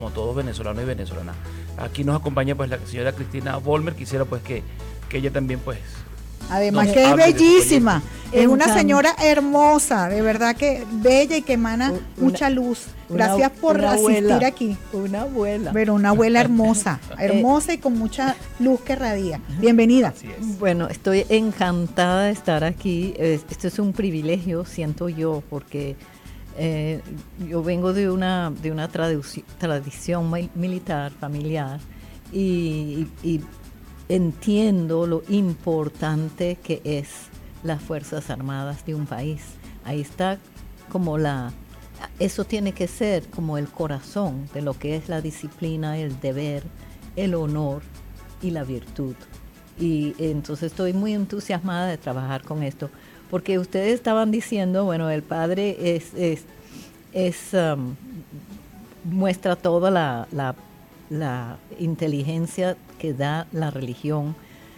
como todos venezolanos y venezolanas. Aquí nos acompaña pues la señora Cristina Volmer. Quisiera pues que ella también pues Además nos que es hable de su bellísima, proyecto. es una señora hermosa, de verdad que bella y que emana mucha luz. Gracias por asistir aquí. Una abuela. Pero una abuela hermosa, hermosa y con mucha luz que radia. Bienvenida. Así es. Bueno, estoy encantada de estar aquí. Esto es un privilegio, siento yo, porque yo vengo de una tradición militar, familiar, y entiendo lo importante que es las Fuerzas Armadas de un país. Ahí está como eso tiene que ser como el corazón de lo que es la disciplina, el deber, el honor y la virtud. Y entonces estoy muy entusiasmada de trabajar con esto, porque ustedes estaban diciendo, bueno, el padre muestra toda la inteligencia que da la religión.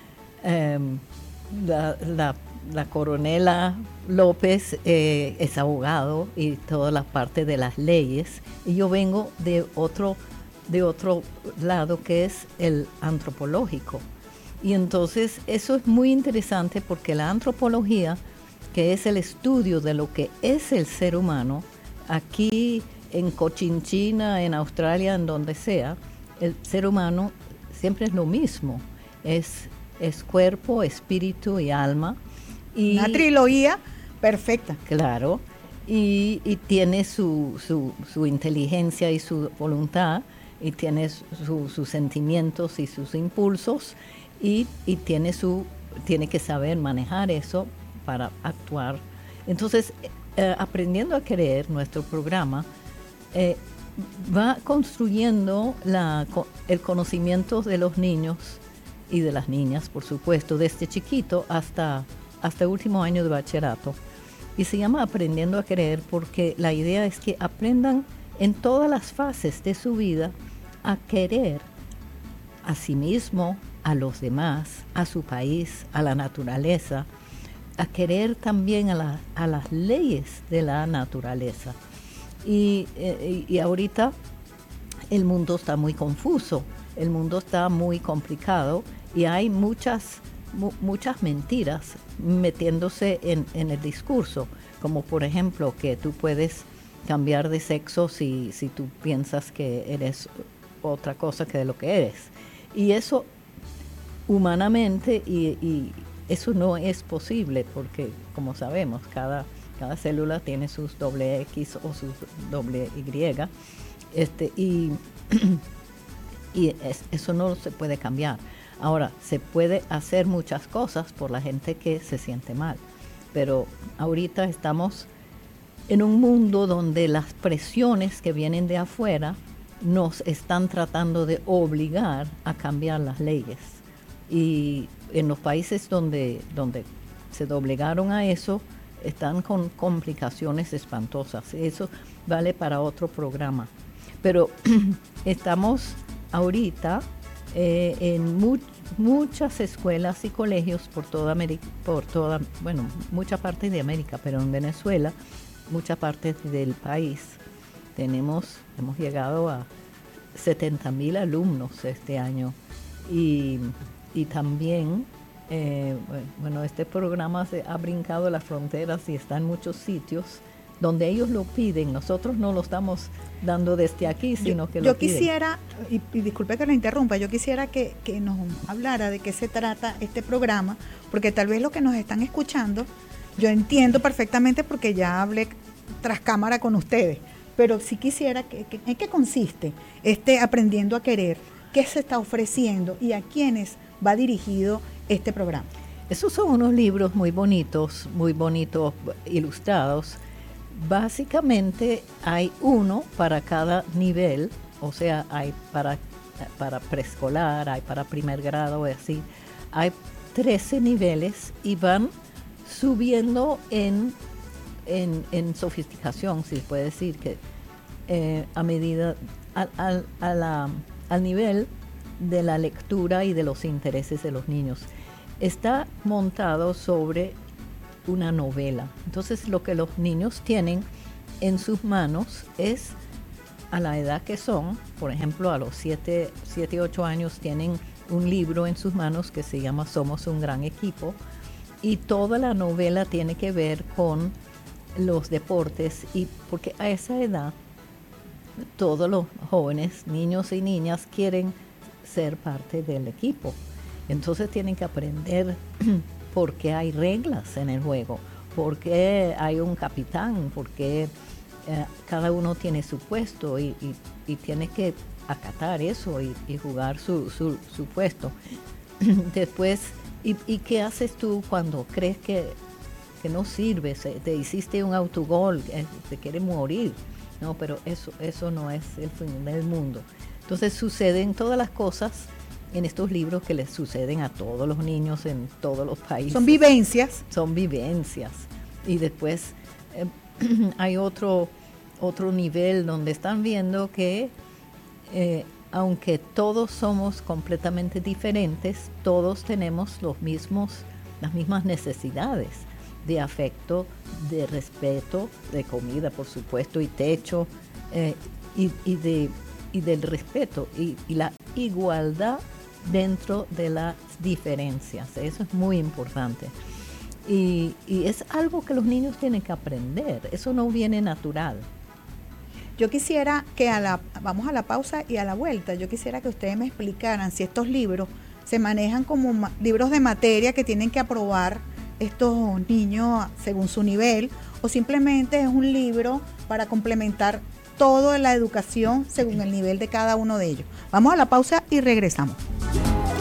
La coronela López es abogado y toda la parte de las leyes, y yo vengo de otro lado, que es el antropológico. Y entonces eso es muy interesante, porque la antropología, que es el estudio de lo que es el ser humano, aquí en Cochinchina, en Australia, en donde sea, el ser humano siempre es lo mismo, es cuerpo, espíritu y alma. Y, una trilogía perfecta. Claro, y tiene su inteligencia y su voluntad, y tiene sus sentimientos y sus impulsos, y tiene que saber manejar eso para actuar. Entonces, Aprendiendo a Querer, nuestro programa, va construyendo el conocimiento de los niños y de las niñas, por supuesto, desde chiquito hasta el último año de bachillerato. Y se llama Aprendiendo a Querer porque la idea es que aprendan en todas las fases de su vida a querer a sí mismo, a los demás, a su país, a la naturaleza, a querer también a las leyes de la naturaleza. Y ahorita el mundo está muy confuso, el mundo está muy complicado, y hay muchas mentiras metiéndose en el discurso, como por ejemplo que tú puedes cambiar de sexo si tú piensas que eres otra cosa que de lo que eres. Y eso humanamente, y eso no es posible, porque como sabemos, cada célula tiene sus doble X o sus doble Y, eso no se puede cambiar. Ahora, se puede hacer muchas cosas por la gente que se siente mal, pero ahorita estamos en un mundo donde las presiones que vienen de afuera nos están tratando de obligar a cambiar las leyes. Y en los países donde se doblegaron a eso, están con complicaciones espantosas. Eso vale para otro programa. Pero estamos ahorita en muchas escuelas y colegios por toda América, mucha parte de América, pero en Venezuela, mucha parte del país. Hemos llegado a 70,000 alumnos este año, y también este programa se ha brincado las fronteras y está en muchos sitios donde ellos lo piden. Nosotros no lo estamos dando desde aquí, sino que lo piden. Yo quisiera, y disculpe que lo interrumpa, yo quisiera que nos hablara de qué se trata este programa, porque tal vez lo que nos están escuchando, yo entiendo perfectamente porque ya hablé tras cámara con ustedes, pero sí quisiera ¿en qué consiste Aprendiendo a Querer? ¿Qué se está ofreciendo y a quiénes va dirigido este programa? Esos son unos libros muy bonitos ilustrados. Básicamente hay uno para cada nivel, o sea, hay para preescolar, hay para primer grado y así. Hay 13 niveles y van subiendo en sofisticación, si se puede decir, que a medida al nivel de la lectura y de los intereses de los niños. Está montado sobre una novela. Entonces lo que los niños tienen en sus manos es a la edad que son, por ejemplo, a los 7, 8 años tienen un libro en sus manos que se llama Somos un gran equipo, y toda la novela tiene que ver con los deportes, y porque a esa edad todos los jóvenes, niños y niñas, quieren ser parte del equipo. Entonces tienen que aprender por qué hay reglas en el juego, por qué hay un capitán, por qué cada uno tiene su puesto y tiene que acatar eso y jugar su puesto. Después, ¿y qué haces tú cuando crees que no sirves? Te hiciste un autogol, te quiere morir. No, pero eso no es el fin del mundo. Entonces suceden todas las cosas en estos libros que les suceden a todos los niños en todos los países. Son vivencias. Son vivencias. Y después hay otro nivel donde están viendo que aunque todos somos completamente diferentes, todos tenemos las mismas necesidades de afecto, de respeto, de comida, por supuesto, y techo, y del respeto y la igualdad dentro de las diferencias. Eso es muy importante. Y es algo que los niños tienen que aprender. Eso no viene natural. Yo quisiera que vamos a la pausa y a la vuelta, yo quisiera que ustedes me explicaran si estos libros se manejan como libros de materia que tienen que aprobar estos niños según su nivel, o simplemente es un libro para complementar toda la educación según el nivel de cada uno de ellos. Vamos a la pausa y regresamos.